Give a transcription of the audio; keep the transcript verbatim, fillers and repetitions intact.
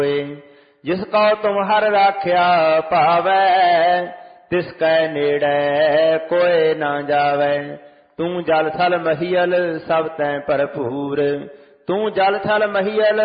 जिस कौ तुम हर राख्या पावै, तिसकै नेड़े कोय ना जावै। तू जल थल महीयल सब तैं भरपूर, तू जल थल महीयल